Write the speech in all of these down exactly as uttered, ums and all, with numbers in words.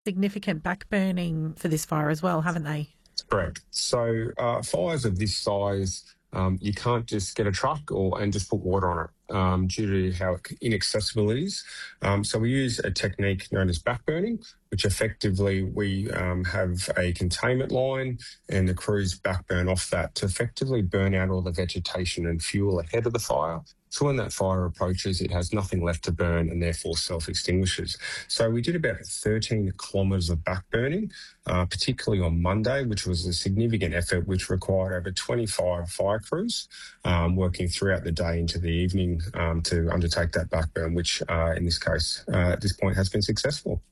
significant backburning for this fire as well, haven't they? That's correct. So uh, fires of this size, um, you can't just get a truck or and just put water on it um, due to how inaccessible it is. Um, so we use a technique known as backburning, which effectively we um, have a containment line and the crews backburn off that to effectively burn out all the vegetation and fuel ahead of the fire. So when that fire approaches, it has nothing left to burn and therefore self-extinguishes. So we did about thirteen kilometres of backburning, uh, particularly on Monday, which was a significant effort which required over twenty-five fire crews um, working throughout the day into the evening um, to undertake that backburn, which uh, in this case, uh, at this point, has been successful.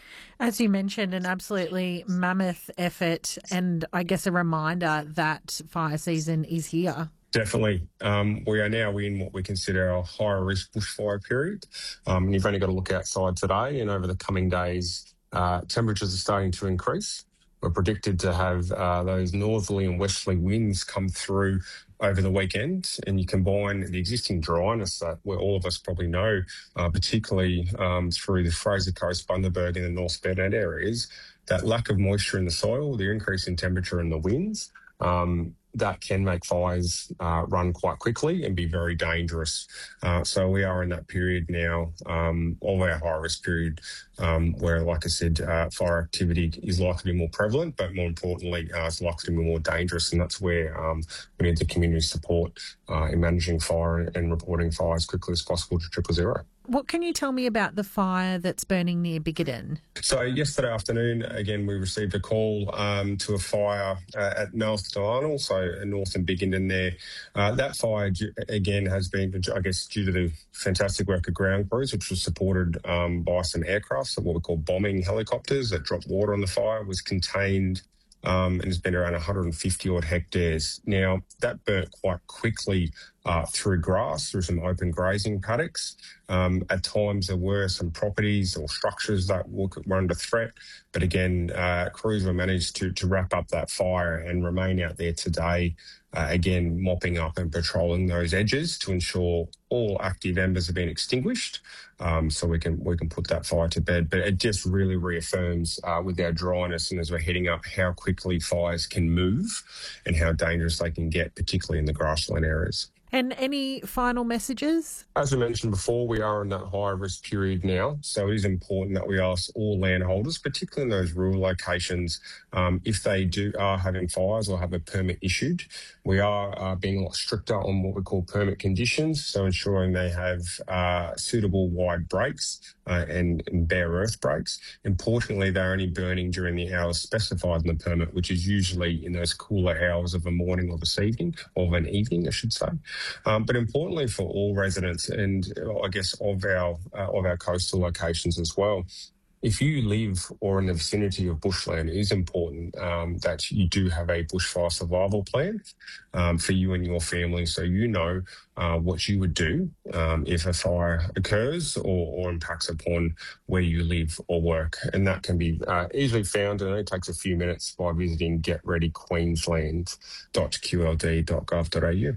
As you mentioned, an absolutely mammoth effort and I guess a reminder that fire season is here. Definitely. Um, we are now in what we consider our higher risk bushfire period. Um, and you've only got to look outside today and over the coming days, uh, temperatures are starting to increase. We're predicted to have uh, those northerly and westerly winds come through over the weekend, and you combine the existing dryness that we all of us probably know, uh, particularly um, through the Fraser Coast, Bundaberg and the North Burnett areas, that lack of moisture in the soil, the increase in temperature and the winds, um, that can make fires uh, run quite quickly and be very dangerous. Uh, so we are in that period now um, of our high risk period um, where, like I said, uh, fire activity is likely to be more prevalent, but more importantly, uh, it's likely to be more dangerous. And that's where um, we need the community support uh, in managing fire and reporting fire as quickly as possible to triple zero. What can you tell me about the fire that's burning near Bigoden? So yesterday afternoon, again, we received a call um, to a fire uh, at Malston Arnold, so north and Bigoden there. Uh, that fire, again, has been, I guess, due to the fantastic work of ground crews, which was supported um, by some aircraft, so what we call bombing helicopters that dropped water on the fire, was contained um, and has been around one hundred fifty odd hectares. Now, that burnt quite quickly uh, through grass, through some open grazing paddocks. Um, at times, there were some properties or structures that were under threat. But again, uh, crews were managed to, to wrap up that fire and remain out there today, uh, again, mopping up and patrolling those edges to ensure all active embers have been extinguished, um, so we can we can put that fire to bed. But it just really reaffirms uh, with our dryness and as we're heading up how quickly fires can move and how dangerous they can get, particularly in the grassland areas. And any final messages? As we mentioned before, we are in that high risk period now, so it is important that we ask all landholders, particularly in those rural locations, um, if they do are having fires or have a permit issued. We are uh, being a lot stricter on what we call permit conditions, so ensuring they have uh, suitable wide breaks uh, and, and bare earth breaks. Importantly, they're only burning during the hours specified in the permit, which is usually in those cooler hours of the morning or this evening, or of an evening, I should say. Um, but importantly for all residents and uh, I guess of our uh, of our coastal locations as well, if you live or in the vicinity of bushland, it is important um, that you do have a bushfire survival plan um, for you and your family, so you know uh, what you would do um, if a fire occurs or, or impacts upon where you live or work. And that can be uh, easily found, and it only takes a few minutes by visiting get ready queensland dot q l d dot gov dot a u.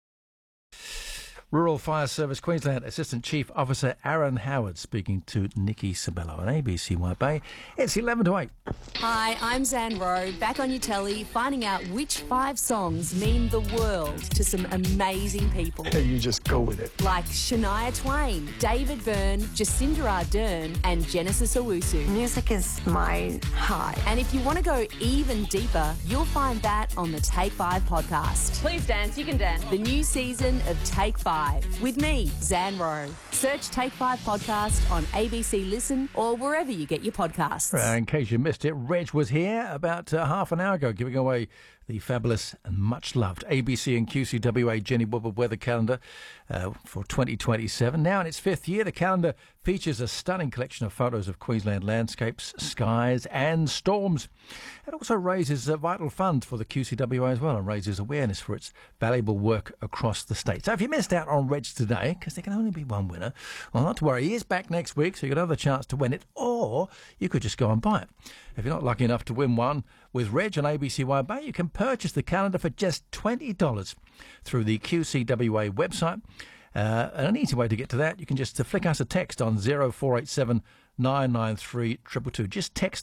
Rural Fire Service Queensland Assistant Chief Officer Aaron Howard speaking to Nikki Sabello on A B C White Bay. It's eleven to eight. Hi, I'm Zan Rowe, back on your telly, finding out which five songs mean the world to some amazing people. You just go with it. Like Shania Twain, David Byrne, Jacinda Ardern and Genesis Owusu. Music is my heart. And if you want to go even deeper, you'll find that on the Take Five podcast. Please dance, you can dance. The new season of Take Five. With me, Zan Rowe. Search Take Five Podcast on A B C Listen or wherever you get your podcasts. Uh, in case you missed it, Reg was here about uh, half an hour ago giving away the fabulous and much-loved A B C and Q C W A Jenny Woodward weather calendar uh, for twenty twenty-seven. Now in its fifth year, the calendar features a stunning collection of photos of Queensland landscapes, skies and storms. It also raises uh, vital funds for the Q C W A as well and raises awareness for its valuable work across the state. So if you missed out on Reg today, because there can only be one winner, well, not to worry, he is back next week, so you've got another chance to win it, or you could just go and buy it. If you're not lucky enough to win one with Reg on A B C White Bay, you can purchase the calendar for just twenty dollars through the Q C W A website. Uh, and an easy way to get to that, you can just uh, flick us a text on zero four eight seven nine nine three two two two. Just text